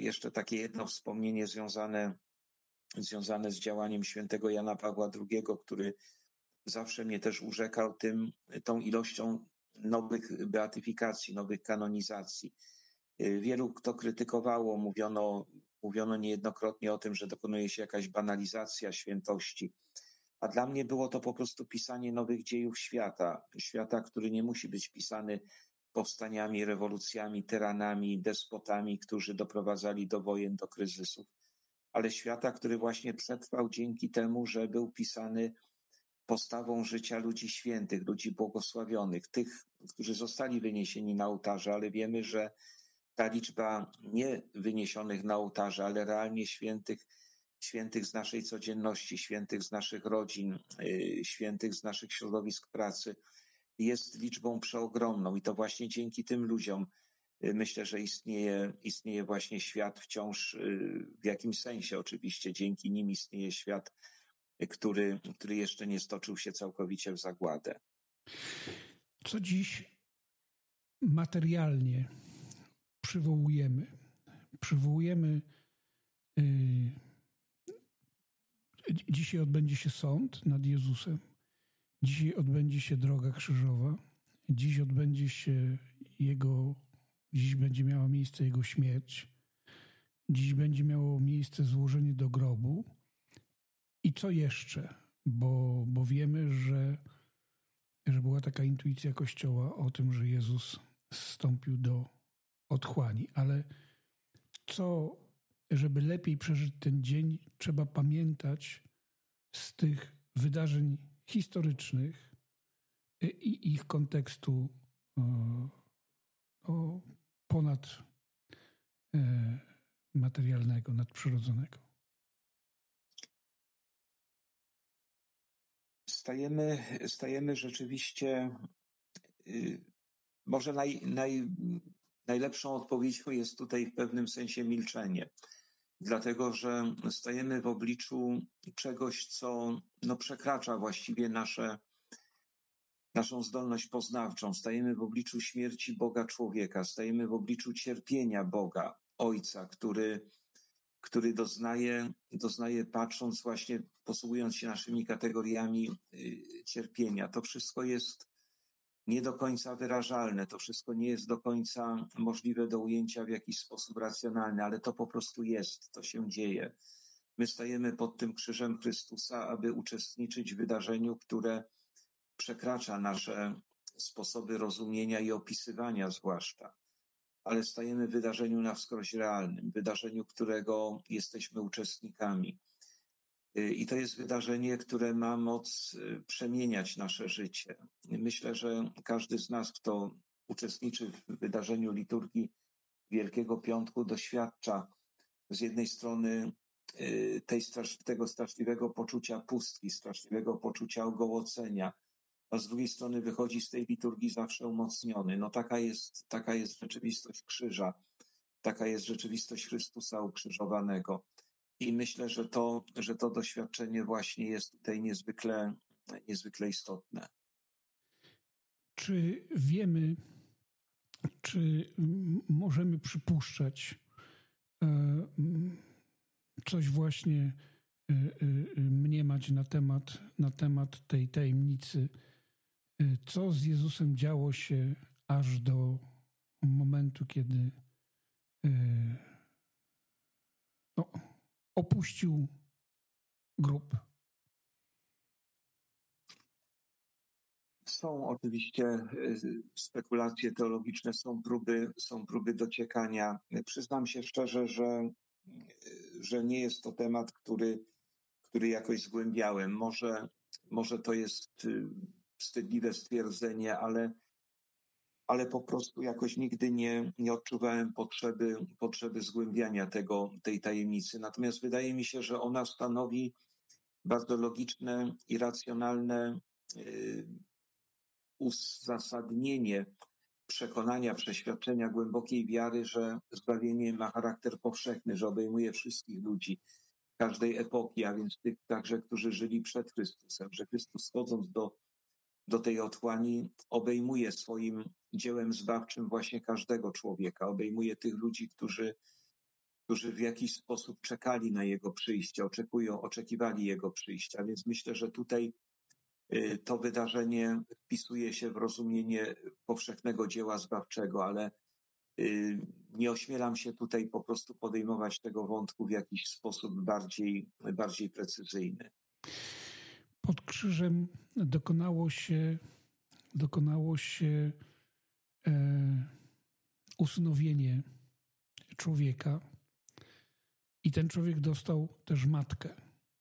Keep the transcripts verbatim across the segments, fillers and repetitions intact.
jeszcze takie jedno wspomnienie związane, związane z działaniem świętego Jana Pawła drugiego, który zawsze mnie też urzekał tym, tą ilością nowych beatyfikacji, nowych kanonizacji. Wielu kto krytykowało, mówiono, mówiono niejednokrotnie o tym, że dokonuje się jakaś banalizacja świętości. A dla mnie było to po prostu pisanie nowych dziejów świata. Świata, który nie musi być pisany powstaniami, rewolucjami, tyranami, despotami, którzy doprowadzali do wojen, do kryzysów, ale świata, który właśnie przetrwał dzięki temu, że był pisany postawą życia ludzi świętych, ludzi błogosławionych, tych, którzy zostali wyniesieni na ołtarze, ale wiemy, że ta liczba nie wyniesionych na ołtarze, ale realnie świętych, świętych z naszej codzienności, świętych z naszych rodzin, świętych z naszych środowisk pracy jest liczbą przeogromną i to właśnie dzięki tym ludziom myślę, że istnieje, istnieje właśnie świat wciąż w jakimś sensie oczywiście, dzięki nim istnieje świat, który, który jeszcze nie stoczył się całkowicie w zagładę. Co dziś materialnie przywołujemy? Przywołujemy yy, dzisiaj odbędzie się sąd nad Jezusem. Dzisiaj odbędzie się droga krzyżowa. Dziś odbędzie się jego, dziś będzie miała miejsce jego śmierć. Dziś będzie miało miejsce złożenie do grobu. I co jeszcze? Bo, bo wiemy, że, że była taka intuicja Kościoła o tym, że Jezus zstąpił do otchłani. Ale co, żeby lepiej przeżyć ten dzień, trzeba pamiętać z tych wydarzeń historycznych i ich kontekstu o, ponad e, materialnego, nadprzyrodzonego. Stajemy, stajemy rzeczywiście, y, może naj, naj, najlepszą odpowiedzią jest tutaj w pewnym sensie milczenie. Dlatego, że stajemy w obliczu czegoś, co no, przekracza właściwie nasze, naszą zdolność poznawczą. Stajemy w obliczu śmierci Boga człowieka, stajemy w obliczu cierpienia Boga, Ojca, który, który doznaje, doznaje patrząc właśnie, posługując się naszymi kategoriami yy, cierpienia. To wszystko jest nie do końca wyrażalne, to wszystko nie jest do końca możliwe do ujęcia w jakiś sposób racjonalny, ale to po prostu jest, to się dzieje. My stajemy pod tym krzyżem Chrystusa, aby uczestniczyć w wydarzeniu, które przekracza nasze sposoby rozumienia i opisywania zwłaszcza, ale stajemy w wydarzeniu na wskroś realnym, wydarzeniu, którego jesteśmy uczestnikami. I to jest wydarzenie, które ma moc przemieniać nasze życie. Myślę, że każdy z nas, kto uczestniczy w wydarzeniu liturgii Wielkiego Piątku, doświadcza z jednej strony tej, tego straszliwego poczucia pustki, straszliwego poczucia ogołocenia, a z drugiej strony wychodzi z tej liturgii zawsze umocniony. No taka jest, taka jest rzeczywistość krzyża, taka jest rzeczywistość Chrystusa ukrzyżowanego. I myślę, że to, że to doświadczenie właśnie jest tutaj niezwykle, niezwykle istotne. Czy wiemy, czy możemy przypuszczać coś właśnie mniemać na temat, na temat tej tajemnicy, co z Jezusem działo się aż do momentu, kiedy no, opuścił grób? Są oczywiście spekulacje teologiczne, są próby, są próby dociekania. Przyznam się szczerze, że, że nie jest to temat, który, który jakoś zgłębiałem. Może, może to jest wstydliwe stwierdzenie, ale, ale po prostu jakoś nigdy nie, nie odczuwałem potrzeby, potrzeby zgłębiania tego, tej tajemnicy. Natomiast wydaje mi się, że ona stanowi bardzo logiczne i racjonalne yy, uzasadnienie przekonania, przeświadczenia głębokiej wiary, że zbawienie ma charakter powszechny, że obejmuje wszystkich ludzi każdej epoki, a więc tych także, którzy żyli przed Chrystusem, że Chrystus wchodząc do, do tej otchłani obejmuje swoim dziełem zbawczym właśnie każdego człowieka, obejmuje tych ludzi, którzy, którzy w jakiś sposób czekali na Jego przyjście, oczekują, oczekiwali Jego przyjścia. Więc myślę, że tutaj to wydarzenie wpisuje się w rozumienie powszechnego dzieła zbawczego, ale nie ośmielam się tutaj po prostu podejmować tego wątku w jakiś sposób bardziej, bardziej precyzyjny. Pod krzyżem dokonało się, dokonało się e, usynowienie człowieka i ten człowiek dostał też matkę.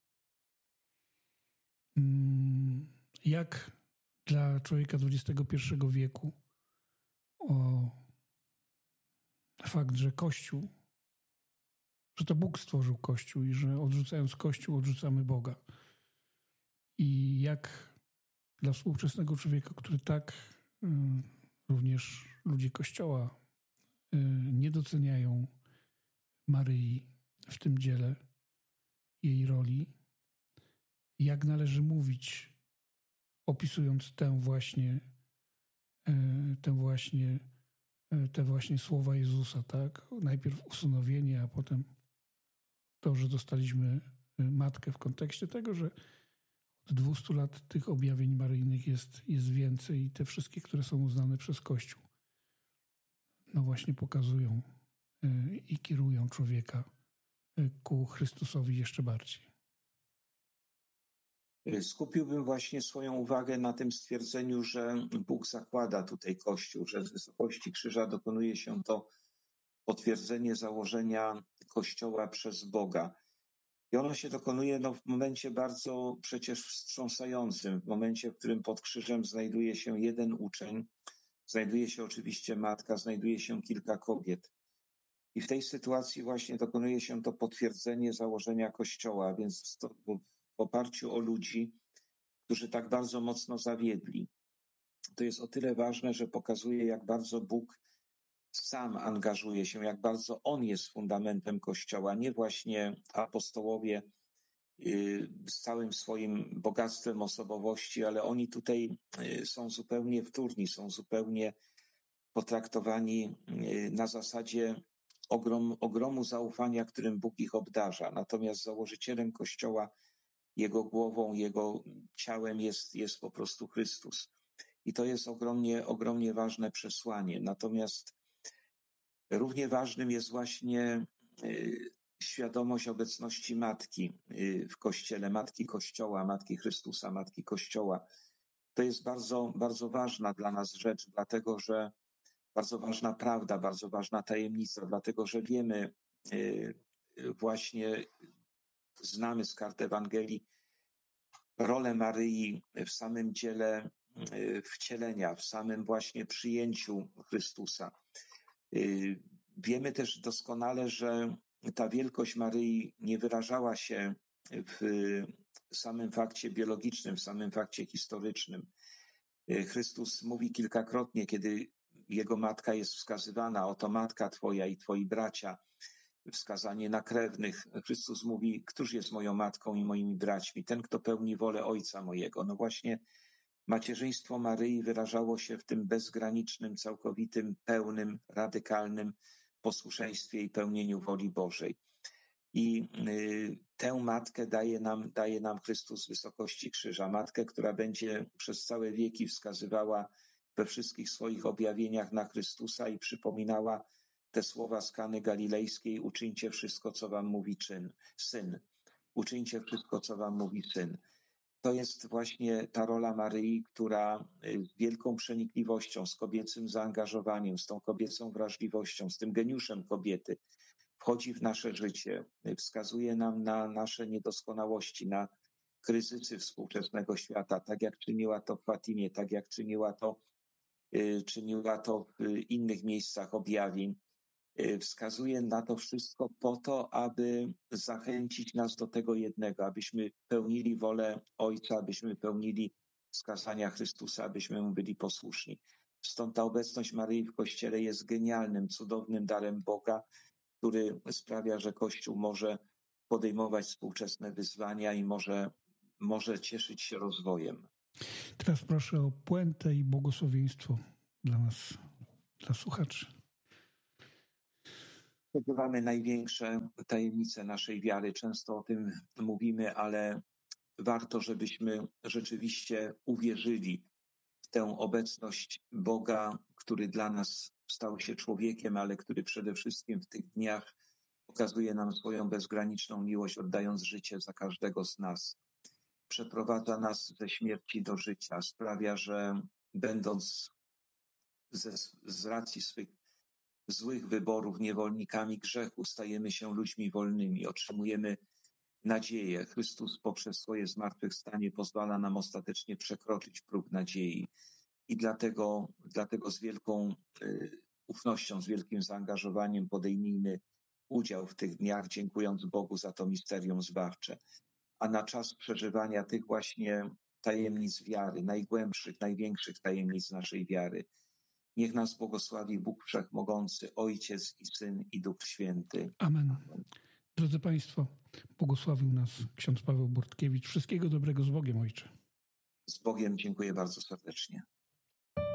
Jak dla człowieka dwudziestego pierwszego wieku o fakt, że Kościół, że to Bóg stworzył Kościół i że odrzucając Kościół odrzucamy Boga. I jak dla współczesnego człowieka, który tak y, również ludzie Kościoła y, nie doceniają Maryi w tym dziele, jej roli, jak należy mówić, opisując tę właśnie, y, tę właśnie, y, te właśnie słowa Jezusa, tak? Najpierw usynowienie, a potem to, że dostaliśmy matkę w kontekście tego, że od dwustu lat tych objawień maryjnych jest, jest więcej i te wszystkie, które są uznane przez Kościół, no właśnie pokazują i kierują człowieka ku Chrystusowi jeszcze bardziej. Skupiłbym właśnie swoją uwagę na tym stwierdzeniu, że Bóg zakłada tutaj Kościół, że z wysokości krzyża dokonuje się to potwierdzenie założenia Kościoła przez Boga. I ono się dokonuje no, w momencie bardzo przecież wstrząsającym, w momencie, w którym pod krzyżem znajduje się jeden uczeń, znajduje się oczywiście matka, znajduje się kilka kobiet. I w tej sytuacji właśnie dokonuje się to potwierdzenie założenia Kościoła, więc to w oparciu o ludzi, którzy tak bardzo mocno zawiedli. To jest o tyle ważne, że pokazuje, jak bardzo Bóg sam angażuje się, jak bardzo On jest fundamentem Kościoła, nie właśnie apostołowie z całym swoim bogactwem osobowości, ale oni tutaj są zupełnie wtórni, są zupełnie potraktowani na zasadzie ogrom, ogromu zaufania, którym Bóg ich obdarza. Natomiast założycielem Kościoła, jego głową, jego ciałem jest, jest po prostu Chrystus. I to jest ogromnie, ogromnie ważne przesłanie. Natomiast równie ważnym jest właśnie świadomość obecności Matki w Kościele, Matki Kościoła, Matki Chrystusa, Matki Kościoła. To jest bardzo, bardzo ważna dla nas rzecz, dlatego że bardzo ważna prawda, bardzo ważna tajemnica, dlatego że wiemy, właśnie znamy z kart Ewangelii rolę Maryi w samym dziele wcielenia, w samym właśnie przyjęciu Chrystusa. Wiemy też doskonale, że ta wielkość Maryi nie wyrażała się w samym fakcie biologicznym, w samym fakcie historycznym. Chrystus mówi kilkakrotnie, kiedy Jego matka jest wskazywana, oto matka Twoja i Twoi bracia, wskazanie na krewnych. Chrystus mówi, któż jest moją matką i moimi braćmi? Ten, kto pełni wolę Ojca mojego. No właśnie macierzyństwo Maryi wyrażało się w tym bezgranicznym, całkowitym, pełnym, radykalnym posłuszeństwie i pełnieniu woli Bożej. I y, tę matkę daje nam, daje nam Chrystus z wysokości krzyża. Matkę, która będzie przez całe wieki wskazywała we wszystkich swoich objawieniach na Chrystusa i przypominała te słowa z Kany Galilejskiej: uczyńcie wszystko, co wam mówi czyn, syn. Uczyńcie wszystko, co wam mówi syn. To jest właśnie ta rola Maryi, która z wielką przenikliwością, z kobiecym zaangażowaniem, z tą kobiecą wrażliwością, z tym geniuszem kobiety wchodzi w nasze życie, wskazuje nam na nasze niedoskonałości, na kryzysy współczesnego świata, tak jak czyniła to w Fatimie, tak jak czyniła to, czyniła to w innych miejscach objawień. Wskazuje na to wszystko po to, aby zachęcić nas do tego jednego, abyśmy pełnili wolę Ojca, abyśmy pełnili wskazania Chrystusa, abyśmy Mu byli posłuszni. Stąd ta obecność Maryi w Kościele jest genialnym, cudownym darem Boga, który sprawia, że Kościół może podejmować współczesne wyzwania i może, może cieszyć się rozwojem. Teraz proszę o puentę i błogosławieństwo dla nas, dla słuchaczy. Przeżywamy największe tajemnice naszej wiary. Często o tym mówimy, ale warto, żebyśmy rzeczywiście uwierzyli w tę obecność Boga, który dla nas stał się człowiekiem, ale który przede wszystkim w tych dniach pokazuje nam swoją bezgraniczną miłość, oddając życie za każdego z nas. Przeprowadza nas ze śmierci do życia, sprawia, że będąc ze, z racji swych złych wyborów niewolnikami grzechu, stajemy się ludźmi wolnymi, otrzymujemy nadzieję. Chrystus poprzez swoje zmartwychwstanie pozwala nam ostatecznie przekroczyć próg nadziei. I dlatego, dlatego z wielką y, ufnością, z wielkim zaangażowaniem podejmijmy udział w tych dniach, dziękując Bogu za to misterium zbawcze. A na czas przeżywania tych właśnie tajemnic wiary, najgłębszych, największych tajemnic naszej wiary, niech nas błogosławi Bóg Wszechmogący, Ojciec i Syn i Duch Święty. Amen. Drodzy Państwo, błogosławił nas ksiądz Paweł Bortkiewicz. Wszystkiego dobrego z Bogiem, ojcze. Z Bogiem, dziękuję bardzo serdecznie.